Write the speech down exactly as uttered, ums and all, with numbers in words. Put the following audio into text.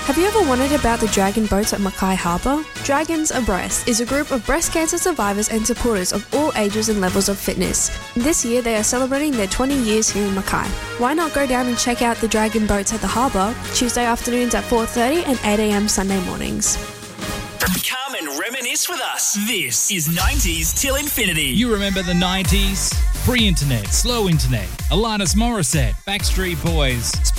Have you ever wondered about the Dragon boats at Mackay Harbour? Dragons Abreast is a group of breast cancer survivors and supporters of all ages and levels of fitness. This year they are celebrating their twenty years here in Mackay. Why not go down and check out the Dragon boats at the harbour, Tuesday afternoons at four thirty and eight a.m. Sunday mornings. Come and reminisce with us. This is nineties Till Infinity. You remember the nineties? Pre-internet, slow internet, Alanis Morissette, Backstreet Boys,